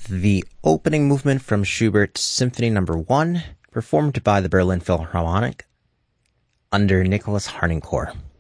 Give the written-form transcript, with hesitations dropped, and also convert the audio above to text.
the opening movement from Schubert's Symphony No. 1, performed by the Berlin Philharmonic under Nicholas Harnoncourt.